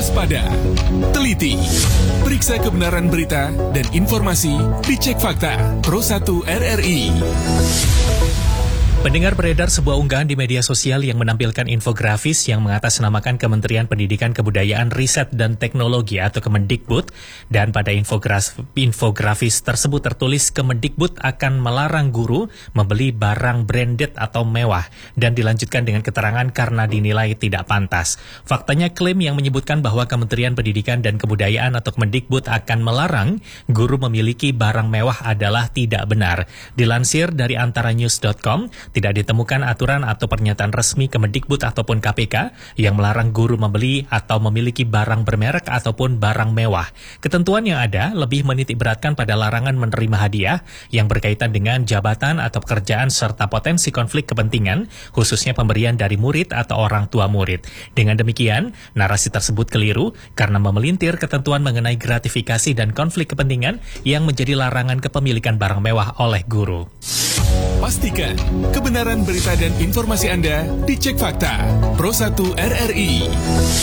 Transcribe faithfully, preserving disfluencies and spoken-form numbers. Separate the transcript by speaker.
Speaker 1: waspada, teliti, periksa kebenaran berita dan informasi, dicek fakta. Pro satu R R I.
Speaker 2: Pendengar, beredar sebuah unggahan di media sosial yang menampilkan infografis yang mengatasnamakan Kementerian Pendidikan Kebudayaan Riset dan Teknologi atau Kemendikbud, dan pada infografis, infografis tersebut tertulis Kemendikbud akan melarang guru membeli barang branded atau mewah, dan dilanjutkan dengan keterangan karena dinilai tidak pantas. Faktanya, klaim yang menyebutkan bahwa Kementerian Pendidikan dan Kebudayaan atau Kemendikbud akan melarang guru memiliki barang mewah adalah tidak benar. Dilansir dari antaranews dot com, tidak ditemukan aturan atau pernyataan resmi Kemendikbud ataupun K P K yang melarang guru membeli atau memiliki barang bermerek ataupun barang mewah. Ketentuan yang ada lebih menitik beratkan pada larangan menerima hadiah yang berkaitan dengan jabatan atau pekerjaan serta potensi konflik kepentingan, khususnya pemberian dari murid atau orang tua murid. Dengan demikian, narasi tersebut keliru karena memelintir ketentuan mengenai gratifikasi dan konflik kepentingan yang menjadi larangan kepemilikan barang mewah oleh guru.
Speaker 1: Pastikan kebenaran berita dan informasi Anda dicek fakta. Pro satu R R I.